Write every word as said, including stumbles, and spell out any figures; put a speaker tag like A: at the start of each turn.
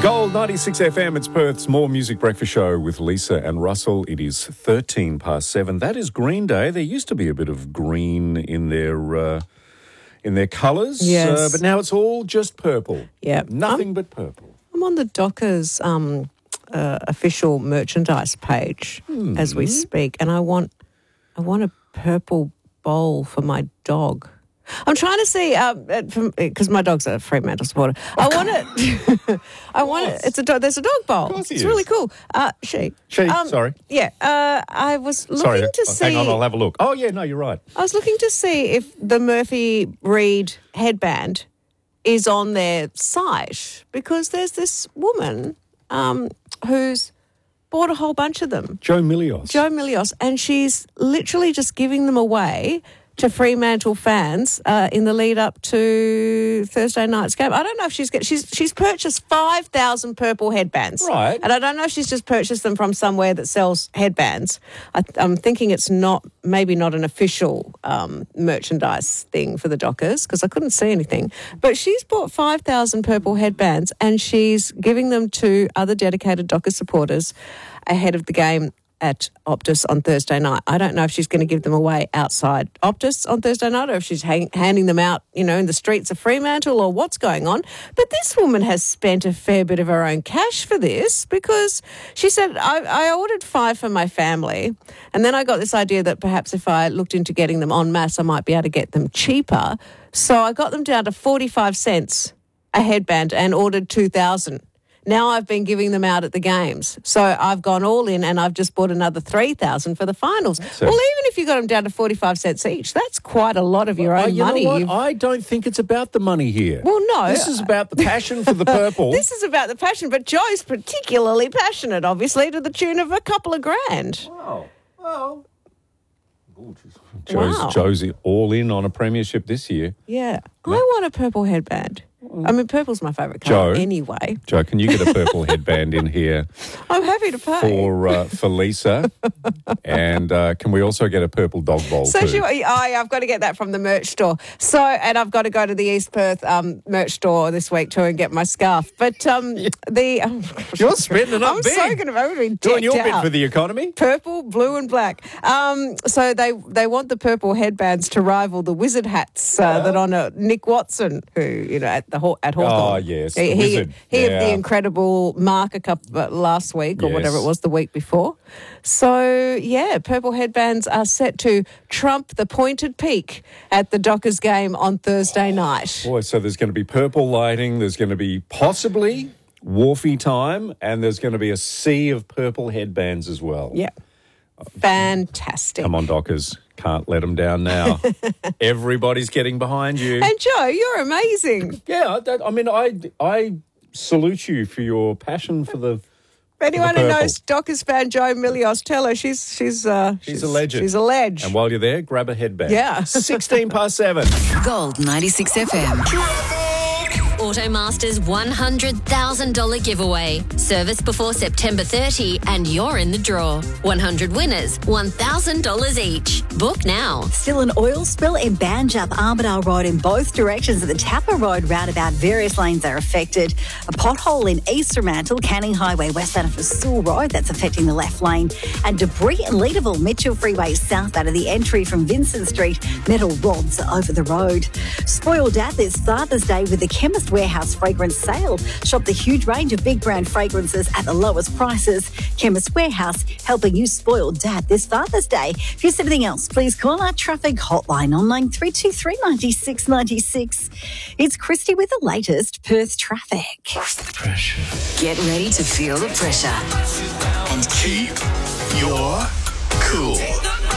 A: Gold ninety-six F M, it's Perth's More Music Breakfast Show with Lisa and Russell. It is thirteen past seven. That is Green Day. There used to be a bit of green in their uh, in their colours,
B: Yes.
A: uh, but now it's all just purple.
B: Yeah.
A: Nothing
B: I'm,
A: but purple.
B: I'm on the Dockers um, uh, official merchandise page
A: Hmm.
B: as we speak, and I want I want a purple bowl for my dog. I'm trying to see because my dog's a Fremantle supporter. I want it. I want it. It's a dog. There's a dog bowl.
A: Of course he
B: It's
A: is.
B: really cool. Uh, she.
A: She, sorry.
B: Yeah. Uh, I was looking
A: Sorry,
B: to
A: uh,
B: see.
A: hang on, I'll have a look. Oh, yeah, no, you're right.
B: I was looking to see if the Murphy Reed headband is on their site because there's this woman um, who's bought a whole bunch of them.
A: Joe Milios.
B: Joe Milios, and she's literally just giving them away to Fremantle fans uh, in the lead up to Thursday night's game. I don't know if she's get, she's she's purchased five thousand purple headbands,
A: Right.
B: And I don't know if she's just purchased them from somewhere that sells headbands. I, I'm thinking it's not maybe not an official um, merchandise thing for the Dockers because I couldn't see anything. But she's bought five thousand purple headbands and she's giving them to other dedicated Dockers supporters ahead of the game at Optus on Thursday night. I don't know if she's going to give them away outside Optus on Thursday night or if she's hang- handing them out, you know, in the streets of Fremantle or what's going on. But this woman has spent a fair bit of her own cash for this because she said, I, I ordered five for my family and then I got this idea that perhaps if I looked into getting them en masse, I might be able to get them cheaper. So I got them down to forty-five cents a headband and ordered two thousand. Now I've been giving them out at the games. So I've gone all in and I've just bought another three thousand for the finals.
A: So,
B: well, even if you got them down to forty-five cents each, that's quite a lot of your
A: Oh,
B: own
A: you know
B: money.
A: what?
B: You've-
A: I don't think it's about the money here.
B: Well, no.
A: This is about the passion for the purple.
B: This is about the passion, but Joe's particularly passionate, obviously, to the tune of a couple of grand.
A: Wow. Well. Joe's,
B: Wow.
A: Joe's all in on a premiership this year.
B: Yeah. I want a purple headband. I mean, purple's my favourite colour
A: Joe?
B: anyway.
A: Joe, can you get a purple headband in here
B: I'm happy to pay.
A: for uh, for Lisa? And uh, can we also get a purple dog bowl
B: So
A: too?
B: she, oh, yeah, I've got to get that from the merch store. So, and I've got to go to the East Perth um, merch store this week too and get my scarf. But um, the oh,
A: You're spending it up
B: I'm
A: big.
B: so going to I'm gonna be
A: Doing your
B: decked
A: bit
B: out.
A: for the economy.
B: Purple, blue, and black. Um, so they they want the purple headbands to rival the wizard hats uh, that on uh, Nick Watson, who you know at the Haw- at Hawthorn.
A: Oh, yes,
B: he
A: the
B: he,
A: wizard.
B: he had the
A: Yeah.
B: incredible mark a couple uh, last week or
A: Yes.
B: whatever it was the week before. So yeah, purple headbands are set to trump the pointed peak at the Dockers game on Thursday night.
A: Boy, so there's going to be purple lighting. There's going to be possibly Wharfie time, and there's going to be a sea of purple headbands as well.
B: Yeah, fantastic.
A: Come on, Dockers. Can't let them down now. Everybody's getting behind you.
B: And Joe, you're amazing.
A: Yeah, that, I mean, I, I salute you for your passion for the...
B: If anyone
A: the
B: who
A: purple.
B: knows Dockers fan Joe Milios, tell her she's she's uh,
A: She's a legend.
B: She's a ledge.
A: And while you're there, grab a headband.
B: Yeah.
A: sixteen past seven.
C: Gold ninety-six F M. Automaster's one hundred thousand dollars giveaway. Service before September thirtieth and you're in the draw. one hundred winners, one thousand dollars each. Book now.
D: Still an oil spill in Banjup, Armidale Road in both directions of the Tapper Road roundabout. Various lanes are affected. A pothole in East Fremantle, Canning Highway westbound of Sewell Road, that's affecting the left lane. And debris in Leederville, Mitchell Freeway southbound of the entry from Vincent Street. Metal rods over the road. Spoiled Dad this Father's Day with the Chemist Warehouse fragrance sale. Shop the huge range of big brand fragrances at the lowest prices. Chemist Warehouse helping you spoil Dad this Father's Day. If there's anything else, please call our traffic hotline on nine three two three, nine six nine six. It's Christy with the latest Perth traffic.
C: Get ready to feel the pressure and keep
E: Your cool.